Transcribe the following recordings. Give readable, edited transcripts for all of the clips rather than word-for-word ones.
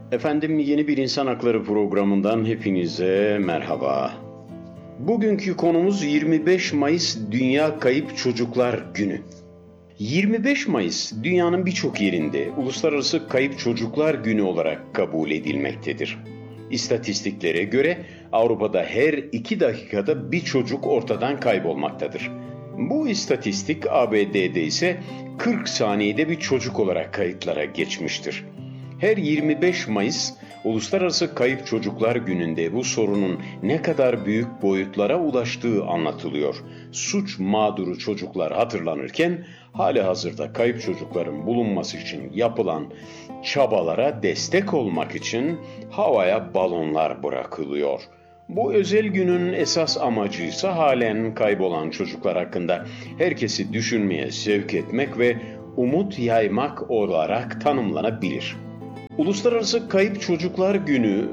Efendim yeni bir insan hakları programından hepinize merhaba. Bugünkü konumuz 25 Mayıs Dünya Kayıp Çocuklar Günü. 25 Mayıs dünyanın birçok yerinde Uluslararası Kayıp Çocuklar Günü olarak kabul edilmektedir. İstatistiklere göre Avrupa'da her 2 dakikada bir çocuk ortadan kaybolmaktadır. Bu istatistik ABD'de ise 40 saniyede bir çocuk olarak kayıtlara geçmiştir. Her 25 Mayıs Uluslararası Kayıp Çocuklar Günü'nde bu sorunun ne kadar büyük boyutlara ulaştığı anlatılıyor. Suç mağduru çocuklar hatırlanırken halihazırda kayıp çocukların bulunması için yapılan çabalara destek olmak için havaya balonlar bırakılıyor. Bu özel günün esas amacı ise halen kaybolan çocuklar hakkında herkesi düşünmeye sevk etmek ve umut yaymak olarak tanımlanabilir. Uluslararası Kayıp Çocuklar Günü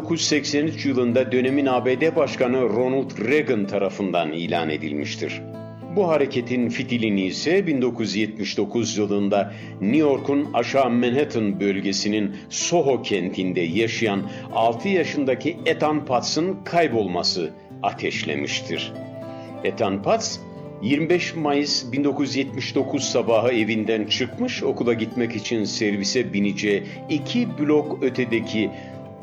1983 yılında dönemin ABD Başkanı Ronald Reagan tarafından ilan edilmiştir. Bu hareketin fitilini ise 1979 yılında New York'un aşağı Manhattan bölgesinin Soho kentinde yaşayan 6 yaşındaki Ethan Potts'ın kaybolması ateşlemiştir. Ethan Potts 25 Mayıs 1979 sabahı evinden çıkmış, okula gitmek için servise bineceği 2 blok ötedeki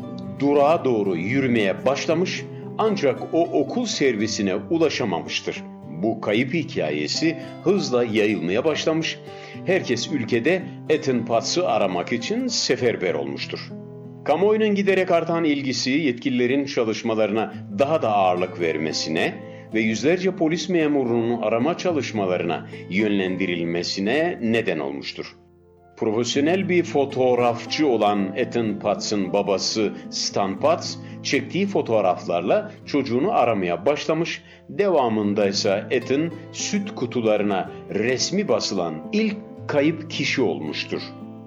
durağa doğru yürümeye başlamış ancak o okul servisine ulaşamamıştır. Bu kayıp hikayesi hızla yayılmaya başlamış, herkes ülkede Ethan Potts'ı aramak için seferber olmuştur. Kamuoyunun giderek artan ilgisi yetkililerin çalışmalarına daha da ağırlık vermesine ve yüzlerce polis memurunun arama çalışmalarına yönlendirilmesine neden olmuştur. Profesyonel bir fotoğrafçı olan Ethan Potts'ın babası Stan Potts, çektiği fotoğraflarla çocuğunu aramaya başlamış, devamında ise Ethan süt kutularına resmi basılan ilk kayıp kişi olmuştur.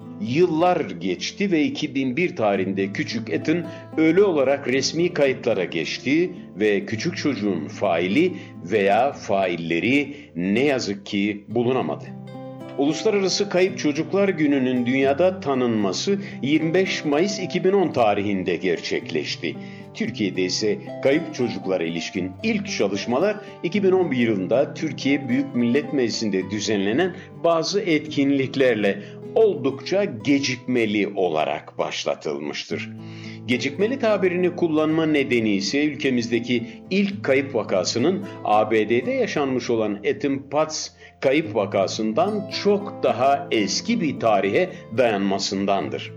Yıllar geçti ve 2001 tarihinde küçük Ethan ölü olarak resmi kayıtlara geçti ve küçük çocuğun faili veya failleri ne yazık ki bulunamadı. Uluslararası Kayıp Çocuklar Günü'nün dünyada tanınması 25 Mayıs 2010 tarihinde gerçekleşti. Türkiye'de ise kayıp çocuklara ilişkin ilk çalışmalar 2011 yılında Türkiye Büyük Millet Meclisi'nde düzenlenen bazı etkinliklerle oldukça gecikmeli olarak başlatılmıştır. Gecikmeli tabirini kullanma nedeni ise ülkemizdeki ilk kayıp vakasının ABD'de yaşanmış olan Ethan Potts kayıp vakasından çok daha eski bir tarihe dayanmasındandır.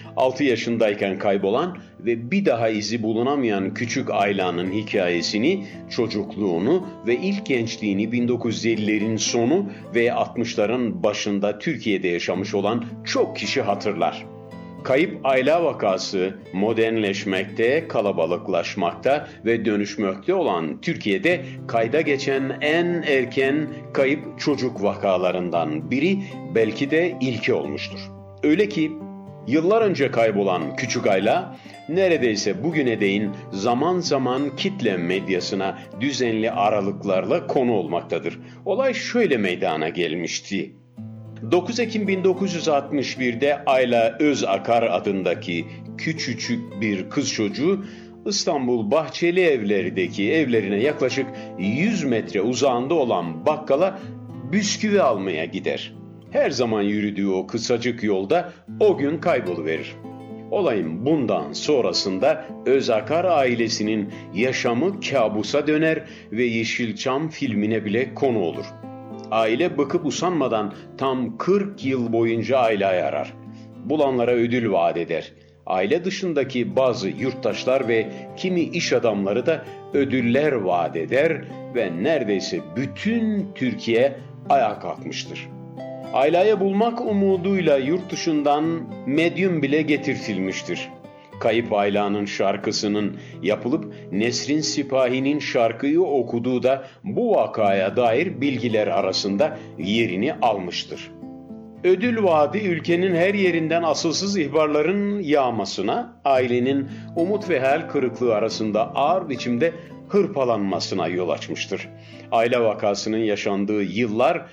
6 yaşındayken kaybolan ve bir daha izi bulunamayan küçük Ayla'nın hikayesini, çocukluğunu ve ilk gençliğini 1950'lerin sonu ve 60'ların başında Türkiye'de yaşamış olan çok kişi hatırlar. Kayıp Ayla vakası modernleşmekte, kalabalıklaşmakta ve dönüşmekte olan Türkiye'de kayda geçen en erken kayıp çocuk vakalarından biri, belki de ilki olmuştur. Öyle ki yıllar önce kaybolan küçük Ayla neredeyse bugüne değin zaman zaman kitle medyasına düzenli aralıklarla konu olmaktadır. Olay şöyle meydana gelmişti. 9 Ekim 1961'de Ayla Özakar adındaki küçücük bir kız çocuğu İstanbul Bahçeli Evler'deki evlerine yaklaşık 100 metre uzağında olan bakkala bisküvi almaya gider. Her zaman yürüdüğü o kısacık yolda o gün kayboluverir. Olayın bundan sonrasında Özakar ailesinin yaşamı kabusa döner ve Yeşilçam filmine bile konu olur. Aile bıkıp usanmadan tam 40 yıl boyunca Ayla'yı arar. Bulanlara ödül vaat eder. Aile dışındaki bazı yurttaşlar ve kimi iş adamları da ödüller vaat eder ve neredeyse bütün Türkiye ayağa kalkmıştır. Ayla'yı bulmak umuduyla yurt dışından medyum bile getirtilmiştir. Kayıp Ayla'nın şarkısının yapılıp Nesrin Sipahi'nin şarkıyı okuduğu da bu vakaya dair bilgiler arasında yerini almıştır. Ödül vaadi ülkenin her yerinden asılsız ihbarların yağmasına, ailenin umut ve hayal kırıklığı arasında ağır biçimde hırpalanmasına yol açmıştır. Ayla vakasının yaşandığı yıllar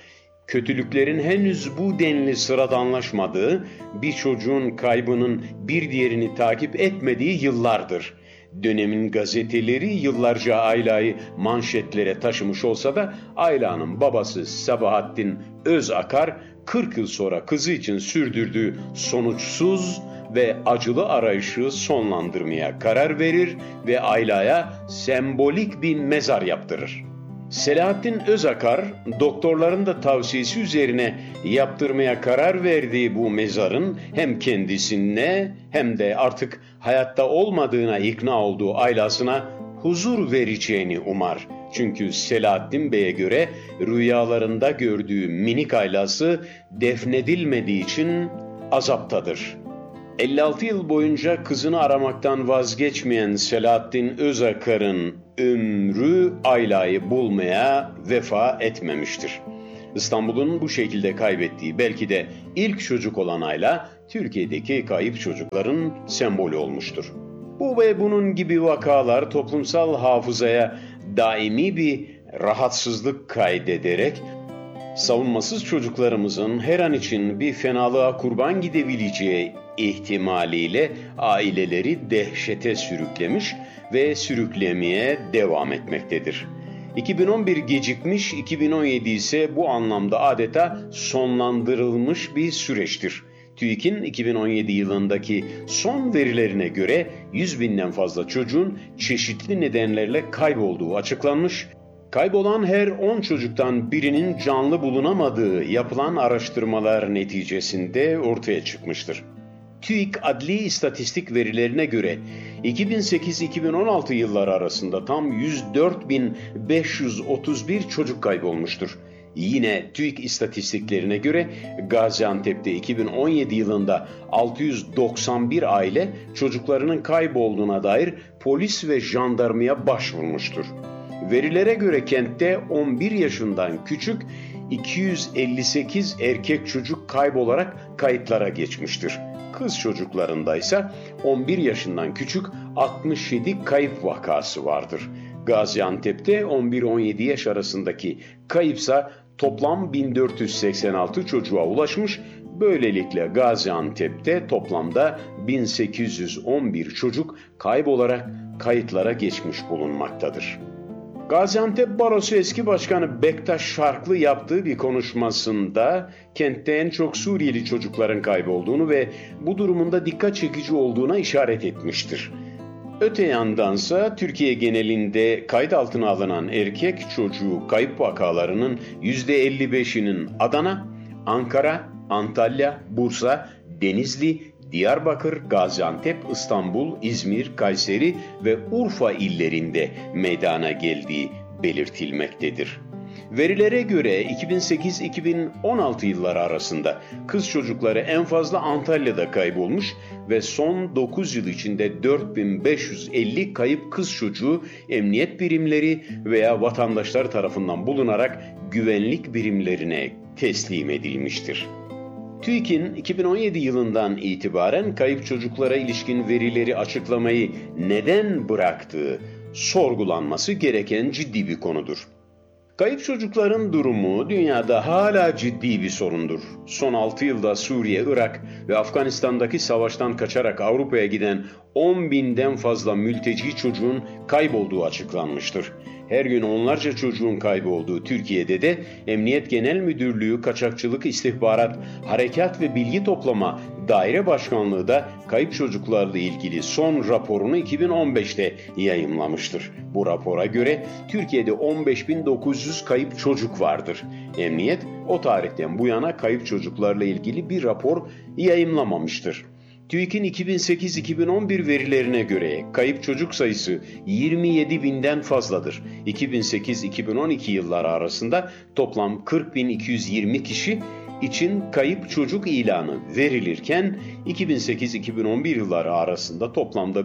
Kötülüklerin henüz bu denli sıradanlaşmadığı, bir çocuğun kaybının bir diğerini takip etmediği yıllardır. Dönemin gazeteleri yıllarca Ayla'yı manşetlere taşımış olsa da Ayla'nın babası Sabahattin Özakar 40 yıl sonra kızı için sürdürdüğü sonuçsuz ve acılı arayışı sonlandırmaya karar verir ve Ayla'ya sembolik bir mezar yaptırır. Selahattin Özakar, doktorların da tavsiyesi üzerine yaptırmaya karar verdiği bu mezarın hem kendisine hem de artık hayatta olmadığına ikna olduğu Ayla'sına huzur vereceğini umar. Çünkü Selahattin Bey'e göre rüyalarında gördüğü minik Ayla'sı defnedilmediği için azaptadır. 56 yıl boyunca kızını aramaktan vazgeçmeyen Selahattin Özakar'ın ömrü Ayla'yı bulmaya vefa etmemiştir. İstanbul'un bu şekilde kaybettiği belki de ilk çocuk olan Ayla, Türkiye'deki kayıp çocukların sembolü olmuştur. Bu ve bunun gibi vakalar toplumsal hafızaya daimi bir rahatsızlık kaydederek, savunmasız çocuklarımızın her an için bir fenalığa kurban gidebileceği ihtimaliyle aileleri dehşete sürüklemiş ve sürüklemeye devam etmektedir. 2011 gecikmiş, 2017 ise bu anlamda adeta sonlandırılmış bir süreçtir. TÜİK'in 2017 yılındaki son verilerine göre 100 binden fazla çocuğun çeşitli nedenlerle kaybolduğu açıklanmış. Kaybolan her 10 çocuktan birinin canlı bulunamadığı yapılan araştırmalar neticesinde ortaya çıkmıştır. TÜİK adli istatistik verilerine göre 2008-2016 yılları arasında tam 104.531 çocuk kaybolmuştur. Yine TÜİK istatistiklerine göre Gaziantep'te 2017 yılında 691 aile çocuklarının kaybolduğuna dair polis ve jandarmaya başvurmuştur. Verilere göre kentte 11 yaşından küçük 258 erkek çocuk kaybolarak kayıtlara geçmiştir. Kız çocuklarında ise 11 yaşından küçük 67 kayıp vakası vardır. Gaziantep'te 11-17 yaş arasındaki kayıpsa toplam 1486 çocuğa ulaşmış. Böylelikle Gaziantep'te toplamda 1811 çocuk kaybolarak kayıtlara geçmiş bulunmaktadır. Gaziantep Barosu eski başkanı Bektaş Şarklı yaptığı bir konuşmasında kentte en çok Suriyeli çocukların kaybolduğunu ve bu durumunda dikkat çekici olduğuna işaret etmiştir. Öte yandansa Türkiye genelinde kayıt altına alınan erkek çocuğu kayıp vakalarının %55'inin Adana, Ankara, Antalya, Bursa, Denizli, Diyarbakır, Gaziantep, İstanbul, İzmir, Kayseri ve Urfa illerinde meydana geldiği belirtilmektedir. Verilere göre 2008-2016 yılları arasında kız çocukları en fazla Antalya'da kaybolmuş ve son 9 yıl içinde 4550 kayıp kız çocuğu emniyet birimleri veya vatandaşlar tarafından bulunarak güvenlik birimlerine teslim edilmiştir. TÜİK'in 2017 yılından itibaren kayıp çocuklara ilişkin verileri açıklamayı neden bıraktığı sorgulanması gereken ciddi bir konudur. Kayıp çocukların durumu dünyada hala ciddi bir sorundur. Son 6 yılda Suriye, Irak ve Afganistan'daki savaştan kaçarak Avrupa'ya giden 10 binden fazla mülteci çocuğun kaybolduğu açıklanmıştır. Her gün onlarca çocuğun kaybolduğu Türkiye'de de Emniyet Genel Müdürlüğü Kaçakçılık İstihbarat, Harekat ve Bilgi Toplama Daire Başkanlığı da kayıp çocuklarla ilgili son raporunu 2015'te yayımlamıştır. Bu rapora göre Türkiye'de 15.900 kayıp çocuk vardır. Emniyet o tarihten bu yana kayıp çocuklarla ilgili bir rapor yayımlamamıştır. TÜİK'in 2008-2011 verilerine göre kayıp çocuk sayısı 27 binden fazladır. 2008-2012 yılları arasında toplam 40.220 kişi için kayıp çocuk ilanı verilirken 2008-2011 yılları arasında toplamda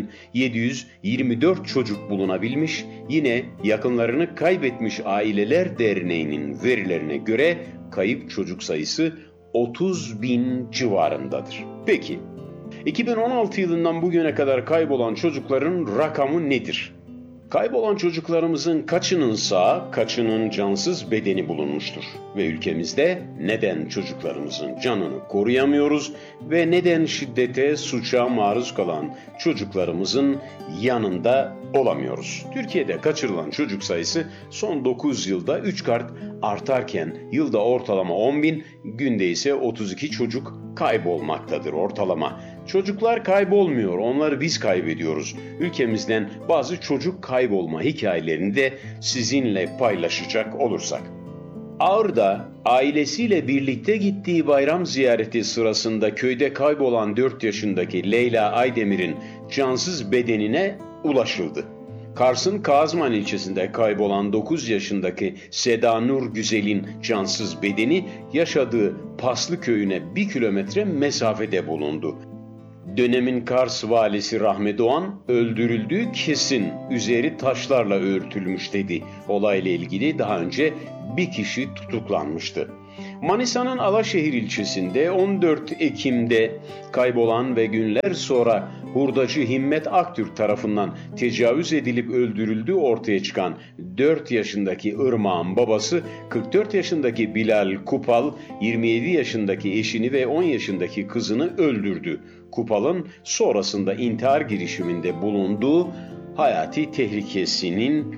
5.724 çocuk bulunabilmiş. Yine yakınlarını kaybetmiş Aileler Derneği'nin verilerine göre kayıp çocuk sayısı 30.000 civarındadır. Peki, 2016 yılından bugüne kadar kaybolan çocukların rakamı nedir? Kaybolan çocuklarımızın kaçının sağ, kaçının cansız bedeni bulunmuştur. Ve ülkemizde neden çocuklarımızın canını koruyamıyoruz ve neden şiddete, suça maruz kalan çocuklarımızın yanında olamıyoruz? Türkiye'de kaçırılan çocuk sayısı son 9 yılda 3 kat artarken yılda ortalama 10.000, günde ise 32 çocuk kaybolmaktadır ortalama. Çocuklar kaybolmuyor, onları biz kaybediyoruz. Ülkemizden bazı çocuk kaybolma hikayelerini de sizinle paylaşacak olursak. Ağrı'da ailesiyle birlikte gittiği bayram ziyareti sırasında köyde kaybolan 4 yaşındaki Leyla Aydemir'in cansız bedenine ulaşıldı. Kars'ın Kazman ilçesinde kaybolan 9 yaşındaki Seda Nur Güzel'in cansız bedeni yaşadığı Paslı köyüne 1 kilometre mesafede bulundu. Dönemin Kars valisi Rahmi Doğan, öldürüldüğü kesin, üzeri taşlarla örtülmüş dedi. Olayla ilgili daha önce bir kişi tutuklanmıştı. Manisa'nın Alaşehir ilçesinde 14 Ekim'de kaybolan ve günler sonra hurdacı Himmet Aktürk tarafından tecavüz edilip öldürüldüğü ortaya çıkan 4 yaşındaki Irmak'ın babası 44 yaşındaki Bilal Kupal 27 yaşındaki eşini ve 10 yaşındaki kızını öldürdü. Kupal'ın sonrasında intihar girişiminde bulunduğu hayati tehlikesinin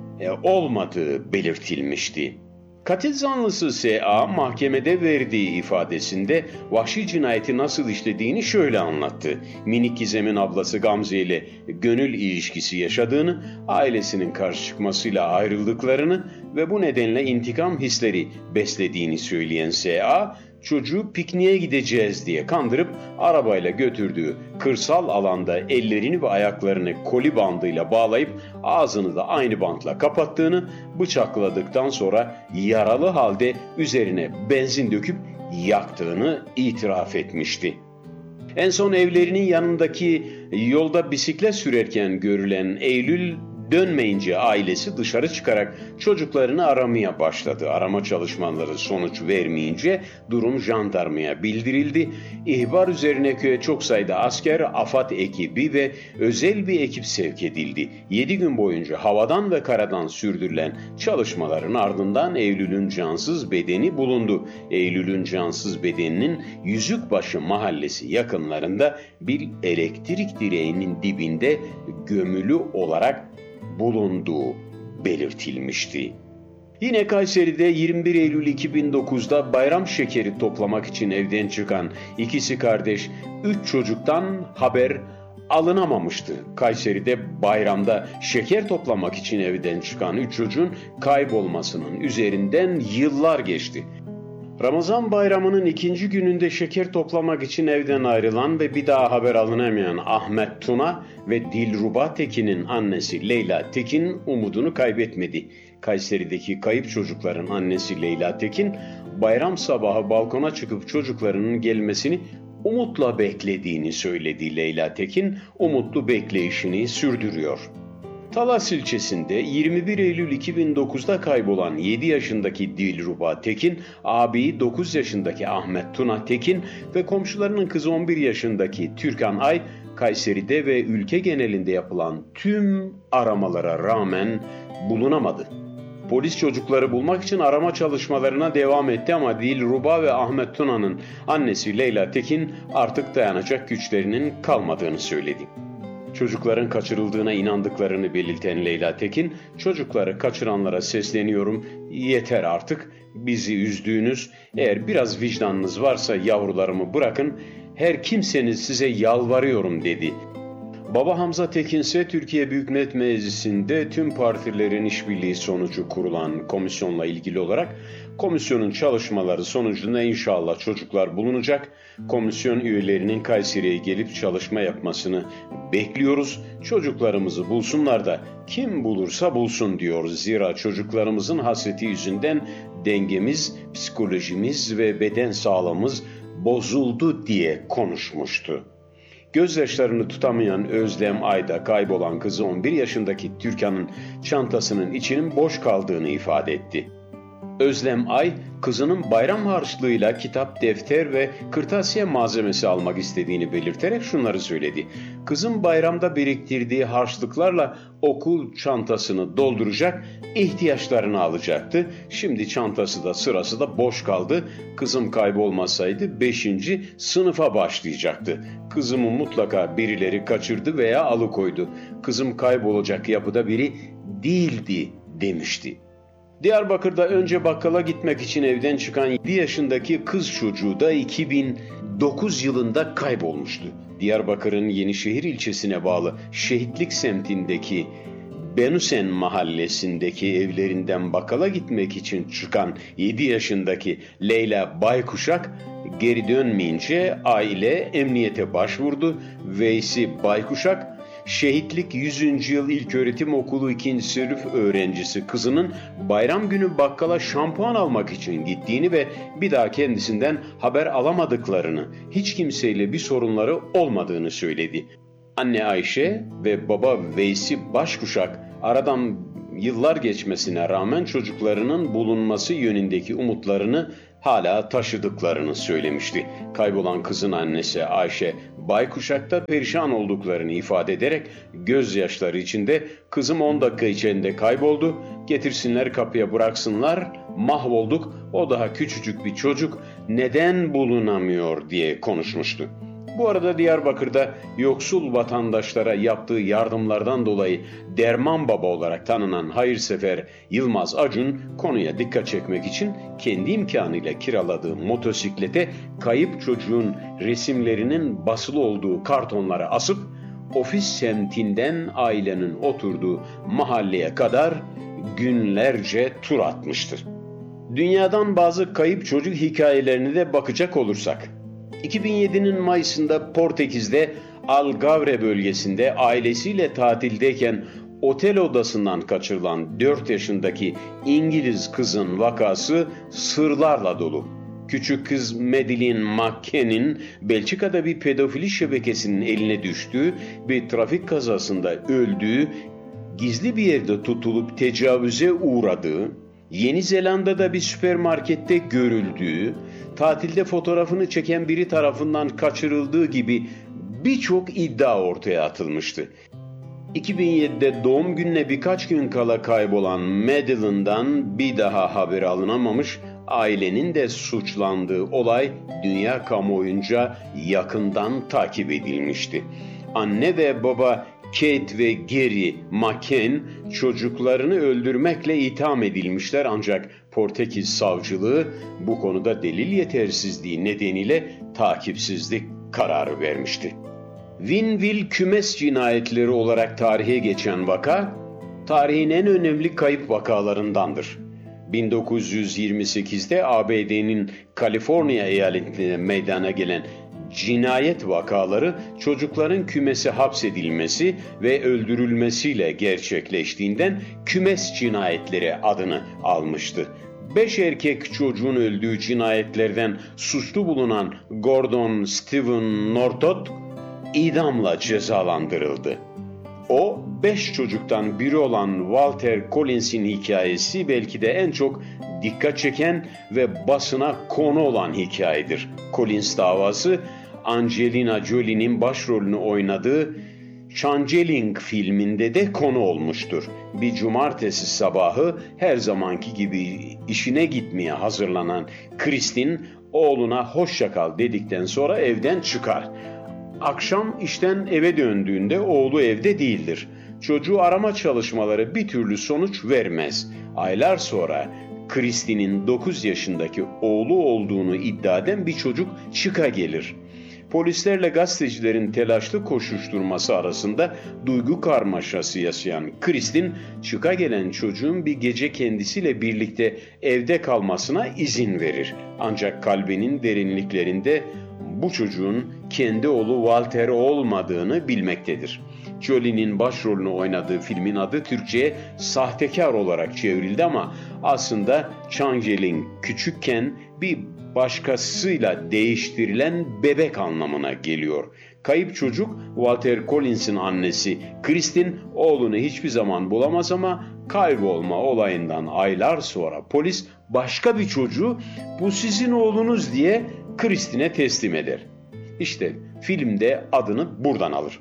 olmadığı belirtilmişti. Katil zanlısı S.A. mahkemede verdiği ifadesinde vahşi cinayeti nasıl işlediğini şöyle anlattı. Minik Gizem'in ablası Gamze ile gönül ilişkisi yaşadığını, ailesinin karşı çıkmasıyla ayrıldıklarını ve bu nedenle intikam hisleri beslediğini söyleyen S.A., çocuğu pikniğe gideceğiz diye kandırıp arabayla götürdüğü kırsal alanda ellerini ve ayaklarını koli bandıyla bağlayıp ağzını da aynı bantla kapattığını, bıçakladıktan sonra yaralı halde üzerine benzin döküp yaktığını itiraf etmişti. En son evlerinin yanındaki yolda bisiklet sürerken görülen Eylül dönmeyince ailesi dışarı çıkarak çocuklarını aramaya başladı. Arama çalışmaları sonuç vermeyince durum jandarmaya bildirildi. İhbar üzerine köye çok sayıda asker, AFAD ekibi ve özel bir ekip sevk edildi. 7 gün boyunca havadan ve karadan sürdürülen çalışmaların ardından Eylül'ün cansız bedeni bulundu. Eylül'ün cansız bedeninin Yüzükbaşı mahallesi yakınlarında bir elektrik direğinin dibinde gömülü olarak bulunduğu belirtilmişti. Yine Kayseri'de 21 Eylül 2009'da bayram şekeri toplamak için evden çıkan ikisi kardeş 3 çocuktan haber alınamamıştı. Kayseri'de bayramda şeker toplamak için evden çıkan 3 çocuğun kaybolmasının üzerinden yıllar geçti. Ramazan bayramının 2. gününde şeker toplamak için evden ayrılan ve bir daha haber alınamayan Ahmet Tuna ve Dilruba Tekin'in annesi Leyla Tekin umudunu kaybetmedi. Kayseri'deki kayıp çocukların annesi Leyla Tekin, bayram sabahı balkona çıkıp çocuklarının gelmesini umutla beklediğini söyledi. Leyla Tekin, umutlu bekleyişini sürdürüyor. Talas ilçesinde 21 Eylül 2009'da kaybolan 7 yaşındaki Dilruba Tekin, abi 9 yaşındaki Ahmet Tuna Tekin ve komşularının kızı 11 yaşındaki Türkan Ay, Kayseri'de ve ülke genelinde yapılan tüm aramalara rağmen bulunamadı. Polis çocukları bulmak için arama çalışmalarına devam etti ama Dilruba ve Ahmet Tuna'nın annesi Leyla Tekin artık dayanacak güçlerinin kalmadığını söyledi. Çocukların kaçırıldığına inandıklarını belirten Leyla Tekin, çocukları kaçıranlara sesleniyorum, yeter artık, bizi üzdüğünüz, eğer biraz vicdanınız varsa yavrularımı bırakın, her kimseniz size yalvarıyorum dedi. Baba Hamza Tekin ise Türkiye Büyük Millet Meclisi'nde tüm partilerin işbirliği sonucu kurulan komisyonla ilgili olarak komisyonun çalışmaları sonucunda inşallah çocuklar bulunacak. Komisyon üyelerinin Kayseri'ye gelip çalışma yapmasını bekliyoruz. Çocuklarımızı bulsunlar da kim bulursa bulsun diyoruz. Zira çocuklarımızın hasreti yüzünden dengemiz, psikolojimiz ve beden sağlığımız bozuldu diye konuşmuştu. Gözyaşlarını tutamayan Özlem Ayda kaybolan kızı 11 yaşındaki Türkan'ın çantasının içinin boş kaldığını ifade etti. Özlem Ay, kızının bayram harçlığıyla kitap, defter ve kırtasiye malzemesi almak istediğini belirterek şunları söyledi. Kızım bayramda biriktirdiği harçlıklarla okul çantasını dolduracak, ihtiyaçlarını alacaktı. Şimdi çantası da sırası da boş kaldı. Kızım kaybolmasaydı 5. sınıfa başlayacaktı. Kızımı mutlaka birileri kaçırdı veya alıkoydu. Kızım kaybolacak yapıda biri değildi demişti. Diyarbakır'da önce bakkala gitmek için evden çıkan 7 yaşındaki kız çocuğu da 2009 yılında kaybolmuştu. Diyarbakır'ın Yenişehir ilçesine bağlı Şehitlik semtindeki Benüsen mahallesindeki evlerinden bakkala gitmek için çıkan 7 yaşındaki Leyla Baykuşak geri dönmeyince aile emniyete başvurdu. Veysi Baykuşak, Şehitlik 100. Yıl İlköğretim Okulu 2. sınıf öğrencisi kızının bayram günü bakkala şampuan almak için gittiğini ve bir daha kendisinden haber alamadıklarını, hiç kimseyle bir sorunları olmadığını söyledi. Anne Ayşe ve baba Veysi Başkuşak aradan yıllar geçmesine rağmen çocuklarının bulunması yönündeki umutlarını hala taşıdıklarını söylemişti. Kaybolan kızın annesi Ayşe Baykuşak da perişan olduklarını ifade ederek gözyaşları içinde "Kızım 10 dakika içinde kayboldu, getirsinler kapıya bıraksınlar, mahvolduk, o daha küçücük bir çocuk, neden bulunamıyor?" diye konuşmuştu. Bu arada Diyarbakır'da yoksul vatandaşlara yaptığı yardımlardan dolayı Derman Baba olarak tanınan hayırsever Yılmaz Acun, konuya dikkat çekmek için kendi imkanıyla kiraladığı motosiklete kayıp çocuğun resimlerinin basılı olduğu kartonları asıp ofis semtinden ailenin oturduğu mahalleye kadar günlerce tur atmıştır. Dünyadan bazı kayıp çocuk hikayelerine de bakacak olursak, 2007'nin Mayıs'ında Portekiz'de Algarve bölgesinde ailesiyle tatildeyken otel odasından kaçırılan 4 yaşındaki İngiliz kızın vakası sırlarla dolu. Küçük kız Madeleine McCann'in Belçika'da bir pedofili şebekesinin eline düştüğü ve trafik kazasında öldüğü, gizli bir yerde tutulup tecavüze uğradığı, Yeni Zelanda'da bir süpermarkette görüldüğü, tatilde fotoğrafını çeken biri tarafından kaçırıldığı gibi birçok iddia ortaya atılmıştı. 2007'de doğum gününe birkaç gün kala kaybolan Madeleine'dan bir daha haber alınamamış, ailenin de suçlandığı olay dünya kamuoyunca yakından takip edilmişti. Anne ve baba Kate ve Gary McCann çocuklarını öldürmekle itham edilmişler, ancak Portekiz savcılığı bu konuda delil yetersizliği nedeniyle takipsizlik kararı vermişti. Winville kümes cinayetleri olarak tarihe geçen vaka, tarihin en önemli kayıp vakalarındandır. 1928'de ABD'nin Kaliforniya eyaletinde meydana gelen cinayet vakaları çocukların kümese hapsedilmesi ve öldürülmesiyle gerçekleştiğinden kümes cinayetleri adını almıştı. 5 erkek çocuğun öldüğü cinayetlerden suçlu bulunan Gordon Stephen Northup idamla cezalandırıldı. O 5 çocuktan biri olan Walter Collins'in hikayesi belki de en çok dikkat çeken ve basına konu olan hikayedir. Collins davası Angelina Jolie'nin başrolünü oynadığı Changeling filminde de konu olmuştur. Bir cumartesi sabahı her zamanki gibi işine gitmeye hazırlanan Kristin oğluna hoşça kal dedikten sonra evden çıkar. Akşam işten eve döndüğünde oğlu evde değildir. Çocuğu arama çalışmaları bir türlü sonuç vermez. Aylar sonra Kristin'in 9 yaşındaki oğlu olduğunu iddia eden bir çocuk çıka gelir. Polislerle gazetecilerin telaşlı koşuşturması arasında duygu karmaşası yaşayan Kristin, çıka gelen çocuğun bir gece kendisiyle birlikte evde kalmasına izin verir. Ancak kalbinin derinliklerinde bu çocuğun kendi oğlu Walter olmadığını bilmektedir. Jolie'nin başrolünü oynadığı filmin adı Türkçe'ye Sahtekar olarak çevrildi ama aslında Changeling küçükken bir başkasıyla değiştirilen bebek anlamına geliyor. Kayıp çocuk Walter Collins'in annesi Kristin oğlunu hiçbir zaman bulamaz ama kaybolma olayından aylar sonra polis başka bir çocuğu bu sizin oğlunuz diye Kristin'e teslim eder. İşte filmde adını buradan alır.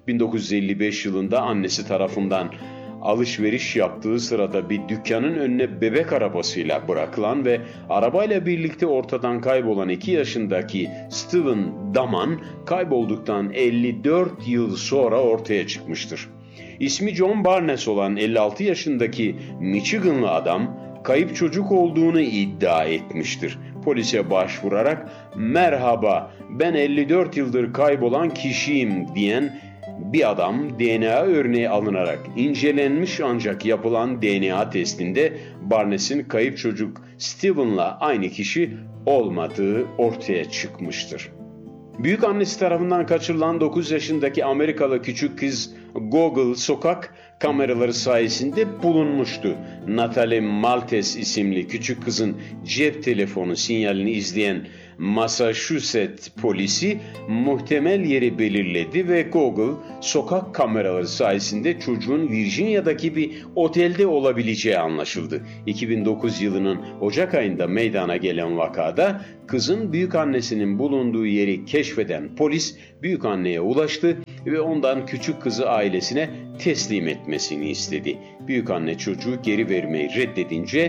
1955 yılında annesi tarafından alışveriş yaptığı sırada bir dükkanın önüne bebek arabasıyla bırakılan ve arabayla birlikte ortadan kaybolan 2 yaşındaki Steven Daman kaybolduktan 54 yıl sonra ortaya çıkmıştır. İsmi John Barnes olan 56 yaşındaki Michiganlı adam kayıp çocuk olduğunu iddia etmiştir. Polise başvurarak "Merhaba, ben 54 yıldır kaybolan kişiyim" diyen bir adam DNA örneği alınarak incelenmiş, ancak yapılan DNA testinde Barnes'in kayıp çocuk Steven'la aynı kişi olmadığı ortaya çıkmıştır. Büyük annesi tarafından kaçırılan 9 yaşındaki Amerikalı küçük kız Google sokak kameraları sayesinde bulunmuştu. Natalie Maltese isimli küçük kızın cep telefonu sinyalini izleyen Massachusetts polisi muhtemel yeri belirledi ve Google sokak kameraları sayesinde çocuğun Virginia'daki bir otelde olabileceği anlaşıldı. 2009 yılının Ocak ayında meydana gelen vakada kızın büyükannesinin bulunduğu yeri keşfeden polis büyükanneye ulaştı ve ondan küçük kızı ailesine teslim etmesini istedi. Büyükanne çocuğu geri vermeyi reddedince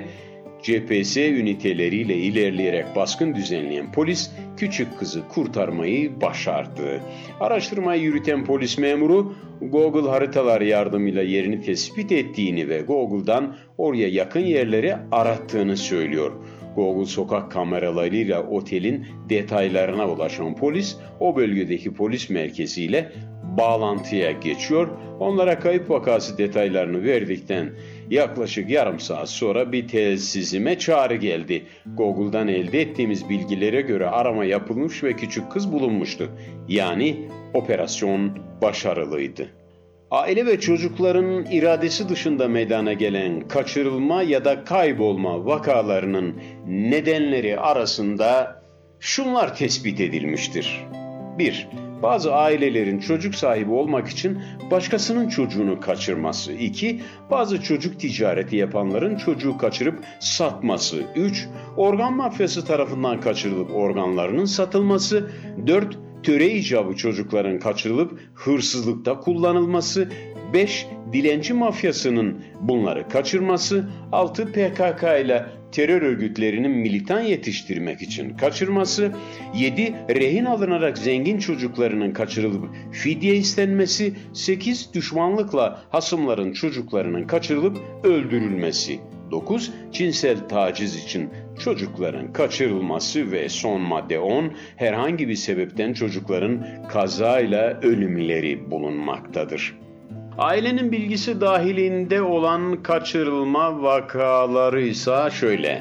GPS üniteleriyle ilerleyerek baskın düzenleyen polis küçük kızı kurtarmayı başardı. Araştırmayı yürüten polis memuru Google haritalar yardımıyla yerini tespit ettiğini ve Google'dan oraya yakın yerleri arattığını söylüyor. Google sokak kameralarıyla otelin detaylarına ulaşan polis o bölgedeki polis merkeziyle bağlantıya geçiyor. Onlara kayıp vakası detaylarını verdikten yaklaşık yarım saat sonra bir telsizime çağrı geldi. Google'dan elde ettiğimiz bilgilere göre arama yapılmış ve küçük kız bulunmuştu. Yani operasyon başarılıydı. Aile ve çocukların iradesi dışında meydana gelen kaçırılma ya da kaybolma vakalarının nedenleri arasında şunlar tespit edilmiştir. 1. Bazı ailelerin çocuk sahibi olmak için başkasının çocuğunu kaçırması. 2. Bazı çocuk ticareti yapanların çocuğu kaçırıp satması. 3. Organ mafyası tarafından kaçırılıp organlarının satılması. 4. Töre icabı çocukların kaçırılıp hırsızlıkta kullanılması. 5. Dilenci mafyasının bunları kaçırması. 6. PKK ile terör örgütlerinin militan yetiştirmek için kaçırması. 7. Rehin alınarak zengin çocuklarının kaçırılıp fidye istenmesi. 8. Düşmanlıkla hasımların çocuklarının kaçırılıp öldürülmesi. 9. Cinsel taciz için çocukların kaçırılması ve son madde 10. Herhangi bir sebepten çocukların kazayla ölümleri bulunmaktadır. Ailenin bilgisi dahilinde olan kaçırılma vakaları ise şöyle.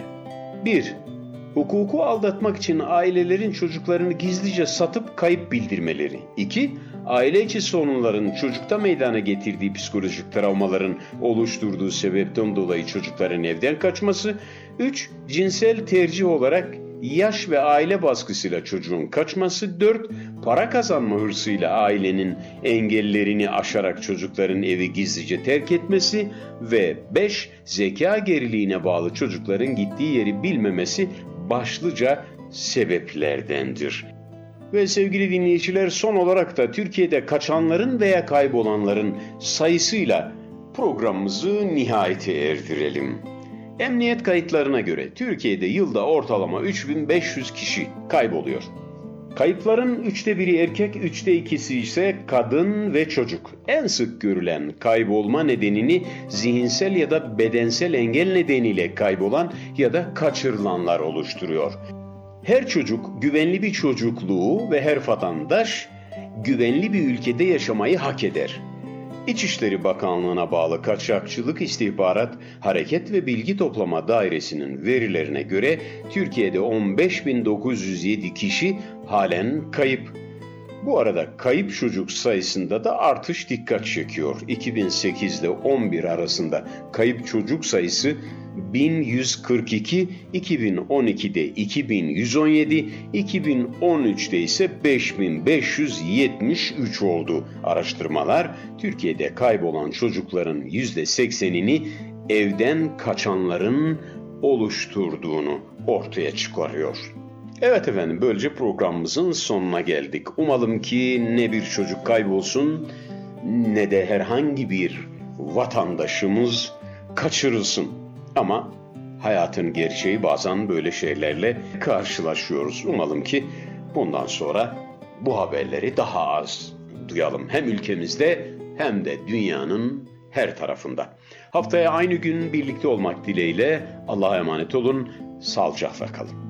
1. Hukuku aldatmak için ailelerin çocuklarını gizlice satıp kayıp bildirmeleri. 2. Aile içi sorunların çocukta meydana getirdiği psikolojik travmaların oluşturduğu sebepten dolayı çocukların evden kaçması. 3. Cinsel tercih olarak yaş ve aile baskısıyla çocuğun kaçması. 4. Para kazanma hırsıyla ailenin engellerini aşarak çocukların evi gizlice terk etmesi ve 5. Zeka geriliğine bağlı çocukların gittiği yeri bilmemesi başlıca sebeplerdendir. Ve sevgili dinleyiciler, son olarak da Türkiye'de kaçanların veya kaybolanların sayısıyla programımızı nihayete erdirelim. Emniyet kayıtlarına göre Türkiye'de yılda ortalama 3500 kişi kayboluyor. Kayıpların 1/3'ü erkek, 2/3'ü ise kadın ve çocuk. En sık görülen kaybolma nedenini zihinsel ya da bedensel engel nedeniyle kaybolan ya da kaçırılanlar oluşturuyor. Her çocuk güvenli bir çocukluğu ve her vatandaş güvenli bir ülkede yaşamayı hak eder. İçişleri Bakanlığı'na bağlı Kaçakçılık İstihbarat Hareket ve Bilgi Toplama Dairesi'nin verilerine göre Türkiye'de 15.907 kişi halen kayıp. Bu arada kayıp çocuk sayısında da artış dikkat çekiyor. 2008 ile 11 arasında kayıp çocuk sayısı 1142, 2012'de 2117, 2013'te ise 5573 oldu. Araştırmalar Türkiye'de kaybolan çocukların %80'ini evden kaçanların oluşturduğunu ortaya çıkarıyor. Evet efendim, böylece programımızın sonuna geldik. Umalım ki ne bir çocuk kaybolsun ne de herhangi bir vatandaşımız kaçırılsın. Ama hayatın gerçeği, bazen böyle şeylerle karşılaşıyoruz. Umalım ki bundan sonra bu haberleri daha az duyalım. Hem ülkemizde hem de dünyanın her tarafında. Haftaya aynı gün birlikte olmak dileğiyle Allah'a emanet olun. Sağlıcakla kalın.